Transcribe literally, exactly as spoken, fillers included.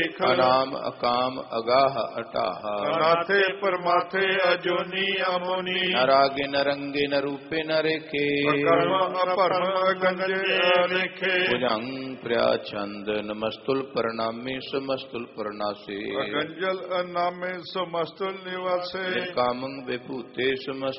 ਅਨਾਮ ਅਕਾਮ ਅਗਾਹ ਅਟਾਹ ਨਾਥੇ ਪਰਮਾਥੇ ਅਜੋਨੀ ਅਮੋਨੀ ਨ ਰਾਗੇ ਨ ਰੰਗੇ ਨ ਰੂਪੇ ਨ ਰੇਖੇ ਕਰਮ ਅਪਰਮ ਗੰਜੇ ਅਲੇਖੇ ਭੁਜੰਗ ਪ੍ਰਿਆ ਛੰਦ ਨਮਸਤੁਲ ਪ੍ਰਣਾਮੀ ਸਮਸਤੁਲ ਪ੍ਰਣਾਸੇ ਗੰਜਲ ਨਾਮੇ ਸਮਸਤੁਲ ਨਿਵਾਸੇ ਕਾਮੰ ਵਿਭੂਤੇ ਸਮਸਤ